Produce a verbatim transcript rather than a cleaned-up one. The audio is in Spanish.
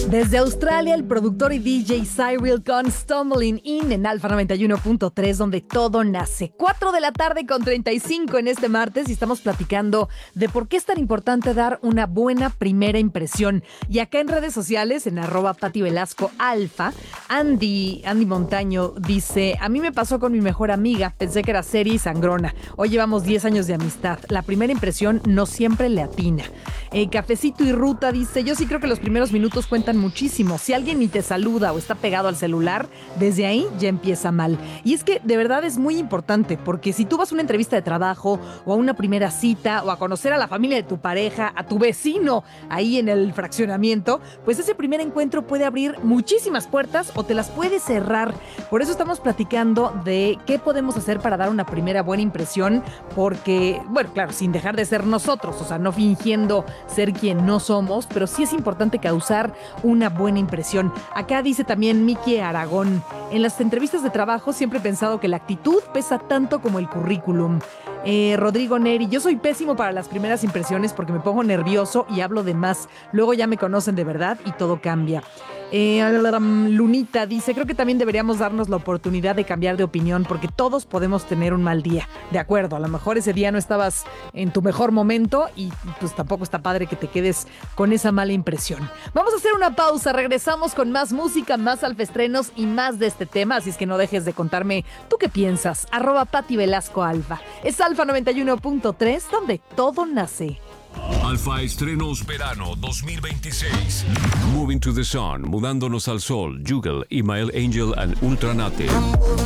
Desde Australia, el productor y D J Cyril con Stumbling In en Alfa noventa y uno punto tres, donde todo nace. cuatro de la tarde con treinta y cinco en este martes y estamos platicando de por qué es tan importante dar una buena primera impresión. Y acá en redes sociales, en arroba Pati Velasco Alfa, Andy, Andy Montaño dice: a mí me pasó con mi mejor amiga, pensé que era seria y sangrona. Hoy llevamos diez años de amistad. La primera impresión no siempre le atina. Eh, Cafecito y Ruta dice: yo sí creo que los primeros minutos cuentan muchísimo. Si alguien ni te saluda o está pegado al celular, desde ahí ya empieza mal. Y es que de verdad es muy importante, porque si tú vas a una entrevista de trabajo o a una primera cita o a conocer a la familia de tu pareja, a tu vecino ahí en el fraccionamiento, pues ese primer encuentro puede abrir muchísimas puertas o te las puede cerrar. Por eso estamos platicando de qué podemos hacer para dar una primera buena impresión, porque, bueno, claro, sin dejar de ser nosotros, o sea, no fingiendo ser quien no somos, pero sí es importante causar una buena impresión. Acá dice también Miki Aragón: en las entrevistas de trabajo siempre he pensado que la actitud pesa tanto como el currículum. Eh, Rodrigo Neri: yo soy pésimo para las primeras impresiones porque me pongo nervioso y hablo de más. Luego ya me conocen de verdad y todo cambia. Eh, Lunita dice: creo que también deberíamos darnos la oportunidad de cambiar de opinión, porque todos podemos tener un mal día. De acuerdo, a lo mejor ese día no estabas en tu mejor momento y pues tampoco está padre que te quedes con esa mala impresión. Vamos a hacer una pausa, regresamos con más música, más alfestrenos y más de este tema, así es que no dejes de contarme tú qué piensas. Arroba Pati Velasco Alfa. Es Alfa noventa y uno punto tres, donde todo nace. Alfa Estrenos Verano dos mil veintiséis. Moving to the Sun, Mudándonos al Sol, Juggle, Email Angel and Ultranate.